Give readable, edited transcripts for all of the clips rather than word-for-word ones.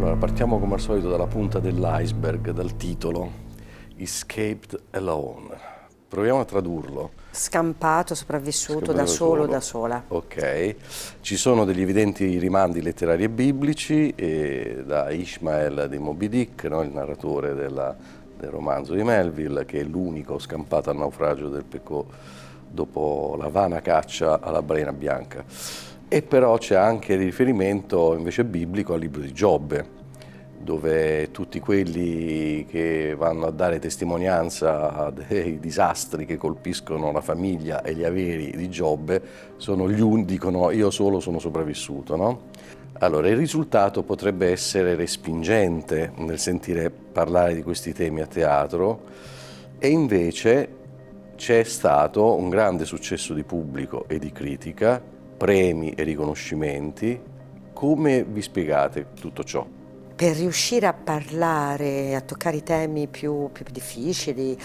Allora, partiamo come al solito dalla punta dell'iceberg, dal titolo Escaped Alone. Proviamo a tradurlo. Scampato, sopravvissuto, da solo o da sola. Ok, ci sono degli evidenti rimandi letterari e biblici da Ishmael di Moby Dick, no? Il narratore del romanzo di Melville, che è l'unico scampato al naufragio del Pecò dopo la vana caccia alla balena bianca. E però c'è anche riferimento invece biblico al libro di Giobbe, dove tutti quelli che vanno a dare testimonianza dei disastri che colpiscono la famiglia e gli averi di Giobbe sono gli uni, dicono io solo sono sopravvissuto, no? Allora, il risultato potrebbe essere respingente nel sentire parlare di questi temi a teatro, e invece c'è stato un grande successo di pubblico e di critica, premi e riconoscimenti. Come vi spiegate tutto ciò? Per riuscire a parlare, a toccare i temi più difficili,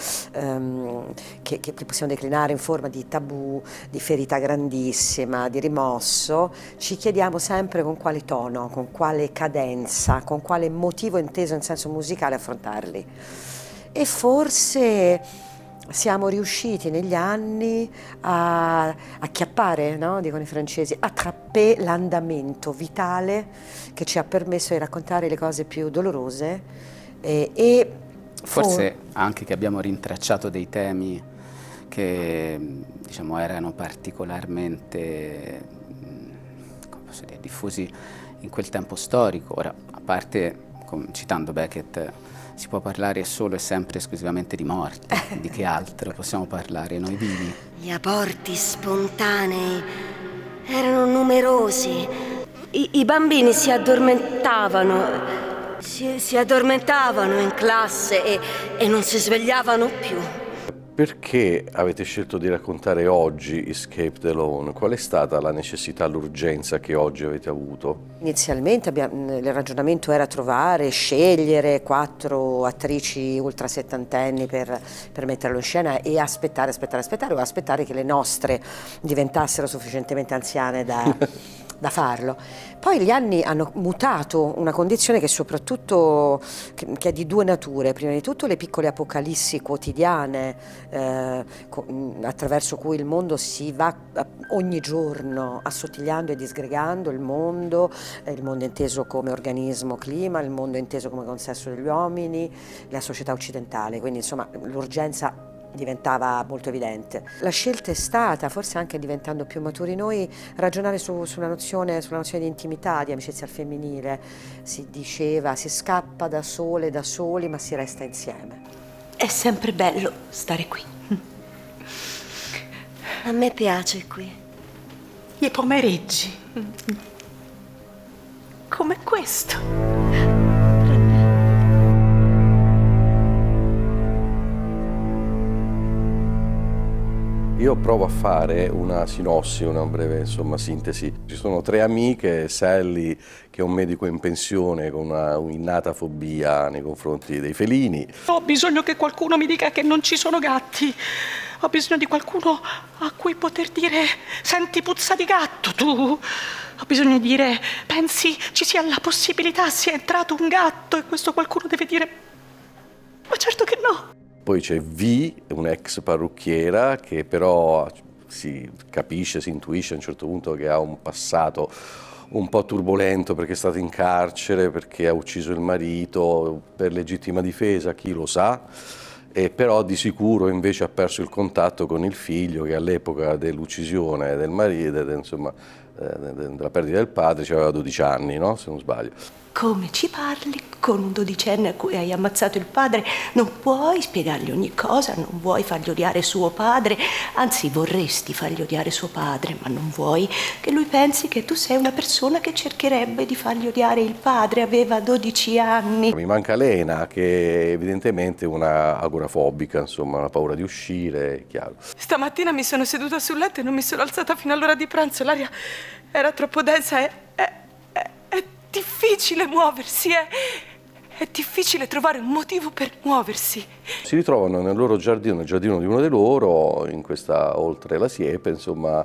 che possiamo declinare in forma di tabù, di ferita grandissima, di rimosso, ci chiediamo sempre con quale tono, con quale cadenza, con quale motivo inteso in senso musicale affrontarli. E forse siamo riusciti negli anni a acchiappare, no? Dicono i francesi, attrapper l'andamento vitale che ci ha permesso di raccontare le cose più dolorose e forse anche che abbiamo rintracciato dei temi che diciamo erano particolarmente, come posso dire, diffusi in quel tempo storico. Ora, a parte, citando Beckett, si può parlare solo e sempre esclusivamente di morte, di che altro possiamo parlare noi vivi? Gli aborti spontanei erano numerosi, i bambini si addormentavano, si addormentavano in classe e non si svegliavano più. Perché avete scelto di raccontare oggi Escaped Alone? Qual è stata la necessità, l'urgenza che oggi avete avuto? Inizialmente il ragionamento era scegliere 4 attrici ultrasettantenni per metterlo in scena e aspettare che le nostre diventassero sufficientemente anziane da farlo. Poi gli anni hanno mutato una condizione che soprattutto che è di due nature. Prima di tutto le piccole apocalissi quotidiane attraverso cui il mondo si va ogni giorno assottigliando e disgregando, il mondo inteso come organismo clima, il mondo inteso come consesso degli uomini, la società occidentale, quindi insomma l'urgenza diventava molto evidente. La scelta è stata, forse anche diventando più maturi noi, ragionare sulla nozione di intimità, di amicizia al femminile. Si diceva, si scappa da sole, da soli, ma si resta insieme. È sempre bello stare qui. A me piace qui. I pomeriggi. Come questo. Io provo a fare una sinossi, una breve sintesi. Ci sono 3 amiche, Sally che è un medico in pensione con un'innata fobia nei confronti dei felini. Ho bisogno che qualcuno mi dica che non ci sono gatti. Ho bisogno di qualcuno a cui poter dire senti puzza di gatto tu. Ho bisogno di dire pensi ci sia la possibilità sia entrato un gatto e questo qualcuno deve dire ma certo che no. Poi c'è V, un'ex parrucchiera, che però si capisce, si intuisce a un certo punto che ha un passato un po' turbolento perché è stata in carcere, perché ha ucciso il marito per legittima difesa, chi lo sa, e però di sicuro invece ha perso il contatto con il figlio che all'epoca dell'uccisione del marito, insomma, della perdita del padre, aveva 12 anni, no? Se non sbaglio. Come ci parli con un 12enne a cui hai ammazzato il padre? Non puoi spiegargli ogni cosa, non vuoi fargli odiare suo padre, anzi vorresti fargli odiare suo padre, ma non vuoi che lui pensi che tu sei una persona che cercherebbe di fargli odiare il padre, aveva 12 anni. Mi manca Lena, che è evidentemente una agorafobica, insomma, una paura di uscire, è chiaro. Stamattina mi sono seduta sul letto e non mi sono alzata fino all'ora di pranzo, l'aria era troppo densa e è difficile muoversi, è difficile trovare un motivo per muoversi. Si ritrovano nel loro giardino, nel giardino di uno di loro, in questa oltre la siepe, insomma,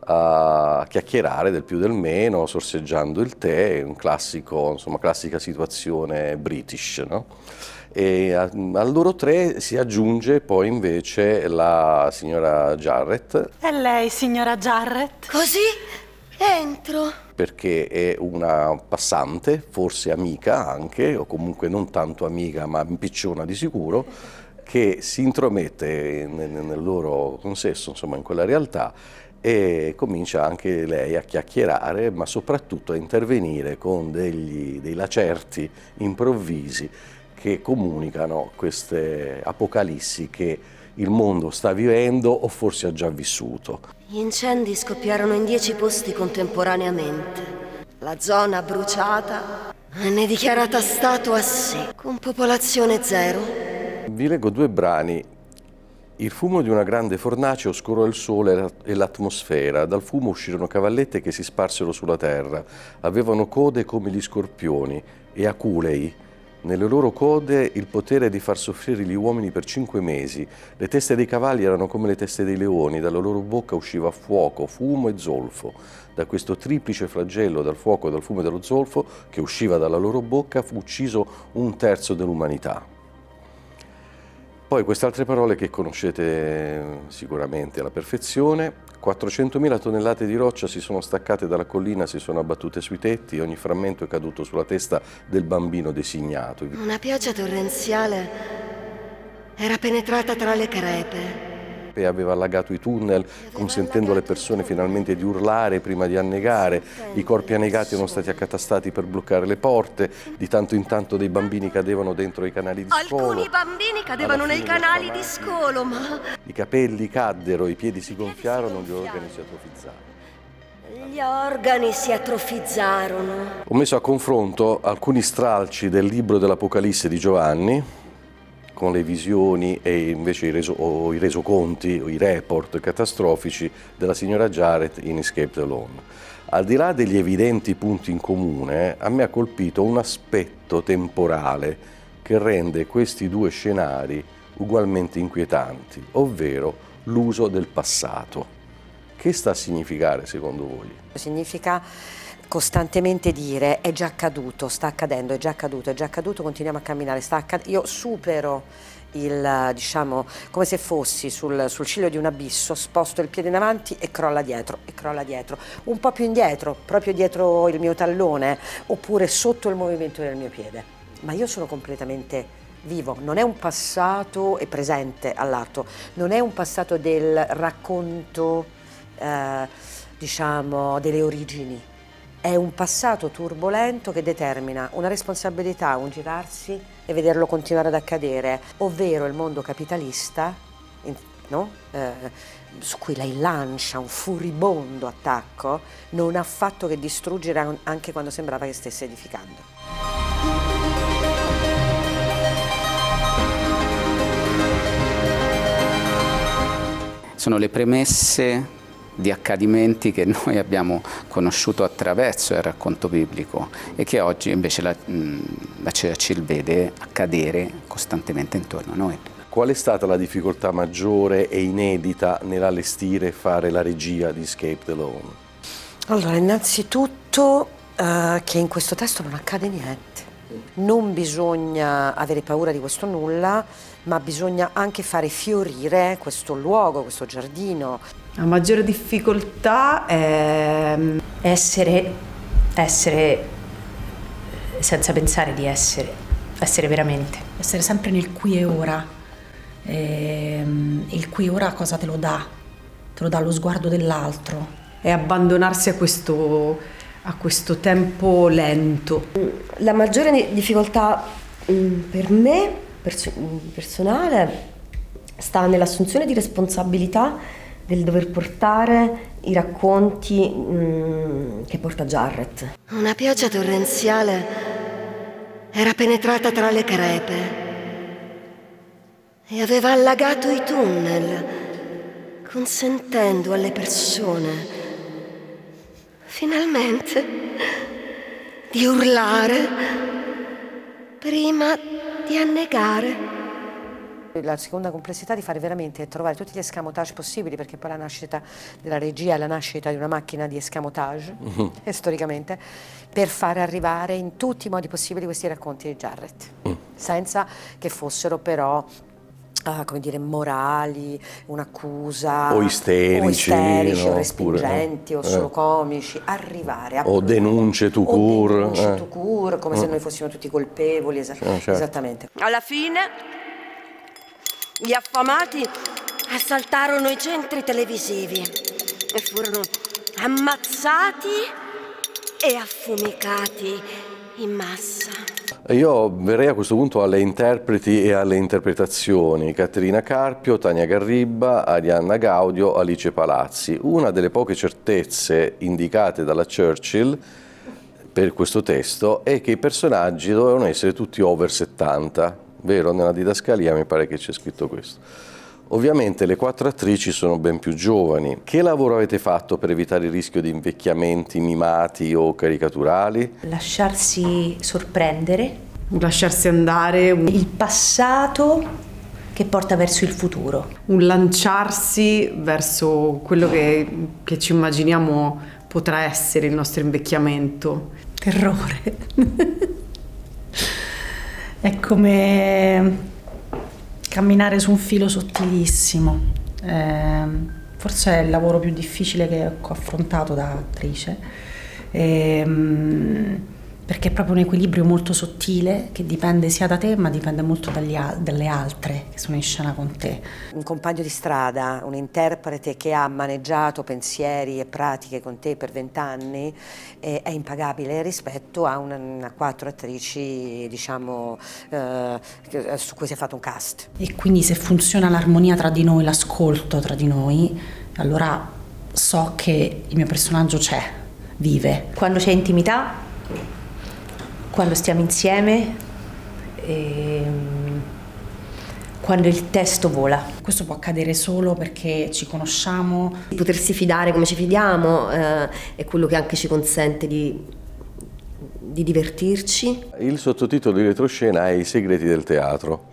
a chiacchierare del più del meno, sorseggiando il tè, un classico, insomma, classica situazione british, no? E a loro tre si aggiunge poi invece la signora Jarrett. È lei, signora Jarrett? Così? Entro. Perché è una passante, forse amica anche, o comunque non tanto amica ma impicciona di sicuro, che si intromette nel loro consesso, insomma in quella realtà, e comincia anche lei a chiacchierare, ma soprattutto a intervenire con dei lacerti improvvisi che comunicano queste apocalissi che il mondo sta vivendo o forse ha già vissuto. Gli incendi scoppiarono in 10 posti contemporaneamente. La zona bruciata venne dichiarata stato a sé, con popolazione zero. Vi leggo 2 brani. Il fumo di una grande fornace oscurò il sole e l'atmosfera. Dal fumo uscirono cavallette che si sparsero sulla terra. Avevano code come gli scorpioni e aculei. Nelle loro code il potere di far soffrire gli uomini per 5 mesi. Le teste dei cavalli erano come le teste dei leoni, dalla loro bocca usciva fuoco, fumo e zolfo. Da questo triplice flagello, dal fuoco, dal fumo e dallo zolfo, che usciva dalla loro bocca, fu ucciso 1/3 dell'umanità. Poi queste altre parole che conoscete sicuramente alla perfezione. 400.000 tonnellate di roccia si sono staccate dalla collina, si sono abbattute sui tetti, ogni frammento è caduto sulla testa del bambino designato. Una pioggia torrenziale era penetrata tra le crepe. E aveva allagato i tunnel, consentendo alle persone finalmente di urlare prima di annegare. I corpi annegati erano stati accatastati per bloccare le porte. Di tanto in tanto dei bambini cadevano dentro i canali di scolo. Alcuni bambini cadevano nei canali di scolo, ma... I capelli caddero, i piedi si gonfiarono, gli organi si atrofizzarono. Gli organi si atrofizzarono. Ho messo a confronto alcuni stralci del libro dell'Apocalisse di Giovanni con le visioni e invece i resoconti o i report catastrofici della signora Jarrett in Escaped Alone. Al di là degli evidenti punti in comune, a me ha colpito un aspetto temporale che rende questi 2 scenari ugualmente inquietanti, ovvero l'uso del passato. Che sta a significare secondo voi? Significa costantemente dire è già accaduto, sta accadendo, è già accaduto, continuiamo a camminare, io supero diciamo, come se fossi sul ciglio di un abisso, sposto il piede in avanti e crolla dietro, un po' più indietro, proprio dietro il mio tallone, oppure sotto il movimento del mio piede. Ma io sono completamente vivo, non è un passato e presente all'atto, non è un passato del racconto, diciamo, delle origini. È un passato turbolento che determina una responsabilità, un girarsi e vederlo continuare ad accadere, ovvero il mondo capitalista, no? Su cui lei lancia un furibondo attacco, non ha fatto che distruggere anche quando sembrava che stesse edificando. Sono le premesse di accadimenti che noi abbiamo conosciuto attraverso il racconto biblico e che oggi invece la CEACIL vede accadere costantemente intorno a noi. Qual è stata la difficoltà maggiore e inedita nell'allestire e fare la regia di Escaped Alone? Allora, innanzitutto che in questo testo non accade niente. Non bisogna avere paura di questo nulla, ma bisogna anche fare fiorire questo luogo, questo giardino. La maggiore difficoltà è essere senza pensare di essere veramente. Essere sempre nel qui e ora. Il qui e ora cosa te lo dà? Te lo dà lo sguardo dell'altro. È abbandonarsi a questo tempo lento. La maggiore difficoltà per me, personale, sta nell'assunzione di responsabilità del dover portare i racconti che porta Jarrett. Una pioggia torrenziale era penetrata tra le crepe e aveva allagato i tunnel, consentendo alle persone finalmente di urlare prima di annegare. La seconda complessità di fare veramente trovare tutti gli escamotage possibili, perché poi la nascita della regia è la nascita di una macchina di escamotage, storicamente, per fare arrivare in tutti i modi possibili questi racconti di Jarrett, senza che fossero però come dire, morali, un'accusa o isterici, no? O oppure, respingenti, o solo comici, arrivare a o denunce tout court, come se noi fossimo tutti colpevoli, certo. Esattamente. Alla fine gli affamati assaltarono i centri televisivi e furono ammazzati e affumicati in massa. Io verrei a questo punto alle interpreti e alle interpretazioni: Caterina Carpio, Tania Garribba, Arianna Gaudio, Alice Palazzi. Una delle poche certezze indicate dalla Churchill per questo testo è che i personaggi dovevano essere tutti over 70, vero? Nella didascalia mi pare che c'è scritto questo. Ovviamente le 4 attrici sono ben più giovani. Che lavoro avete fatto per evitare il rischio di invecchiamenti mimati o caricaturali? Lasciarsi sorprendere. Lasciarsi andare. Il passato che porta verso il futuro. Un lanciarsi verso quello che ci immaginiamo potrà essere il nostro invecchiamento. Terrore. È come camminare su un filo sottilissimo. Forse è il lavoro più difficile che ho affrontato da attrice, perché è proprio un equilibrio molto sottile che dipende sia da te, ma dipende molto dalle altre che sono in scena con te. Un compagno di strada, un interprete che ha maneggiato pensieri e pratiche con te per 20 anni è impagabile rispetto a una 4 attrici, diciamo, su cui si è fatto un cast. E quindi se funziona l'armonia tra di noi, l'ascolto tra di noi, allora so che il mio personaggio c'è, vive. Quando c'è intimità, quando stiamo insieme, quando il testo vola. Questo può accadere solo perché ci conosciamo. Potersi fidare come ci fidiamo è quello che anche ci consente di divertirci. Il sottotitolo di retroscena è I segreti del teatro.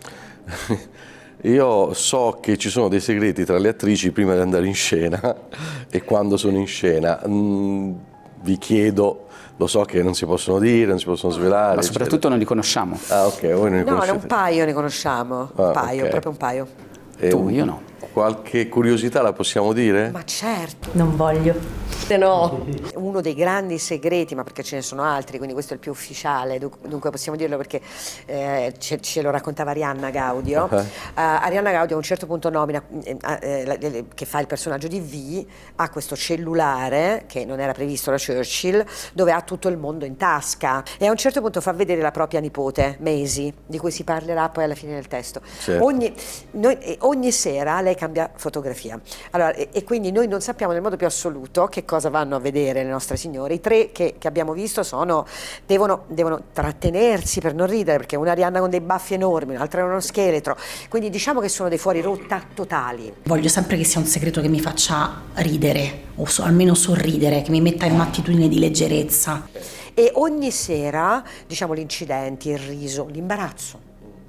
Io so che ci sono dei segreti tra le attrici prima di andare in scena e quando sono in scena. Vi chiedo, lo so che non si possono dire, non si possono svelare. Ma soprattutto non li conosciamo. Ah, ok, voi non li conoscete. No, un paio ne conosciamo, un paio, okay. Proprio un paio. Io no. Qualche curiosità la possiamo dire? Ma certo. Non voglio. No. Uno dei grandi segreti, ma perché ce ne sono altri, quindi questo è il più ufficiale, dunque possiamo dirlo perché ce lo raccontava Arianna Gaudio. Arianna Gaudio a un certo punto nomina, che fa il personaggio di V, ha questo cellulare, che non era previsto da Churchill, dove ha tutto il mondo in tasca, e a un certo punto fa vedere la propria nipote, Maisie, di cui si parlerà poi alla fine del testo. Certo. Ogni sera lei cambia fotografia. Allora, e quindi noi non sappiamo nel modo più assoluto che cosa vanno a vedere le nostre signore. I 3 che abbiamo visto devono trattenersi per non ridere, perché una Arianna con dei baffi enormi, un'altra con uno scheletro, quindi diciamo che sono dei fuori rotta totali. Voglio sempre che sia un segreto che mi faccia ridere, o almeno sorridere, che mi metta in un'attitudine di leggerezza. E ogni sera, diciamo, gli incidenti, il riso, l'imbarazzo,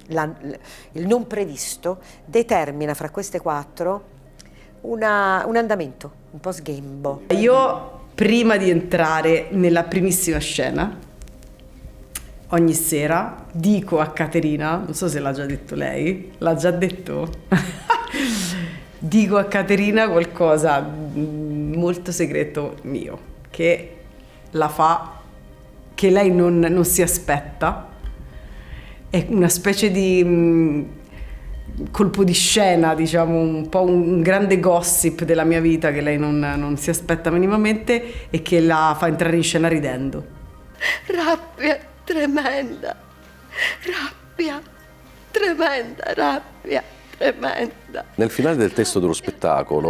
il non previsto determina fra queste 4 un andamento un po' sghembo. Io, prima di entrare nella primissima scena, ogni sera dico a Caterina, non so se l'ha già detto lei, l'ha già detto? Dico a Caterina qualcosa molto segreto mio, che la fa, che lei non si aspetta. È una specie di colpo di scena, diciamo, un po' un grande gossip della mia vita che lei non si aspetta minimamente e che la fa entrare in scena ridendo. Rabbia tremenda, rabbia tremenda, rabbia tremenda. Nel finale del testo dello spettacolo